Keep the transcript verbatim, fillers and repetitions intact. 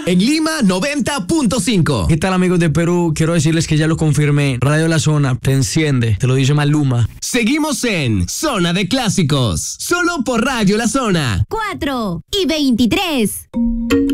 En Lima, noventa punto cinco. ¿Qué tal, amigos de Perú? Quiero decirles que ya lo confirmé. Radio La Zona te enciende, te lo dice Maluma. Seguimos en Zona de Clásicos, solo por Radio La Zona. cuatro y veintitrés.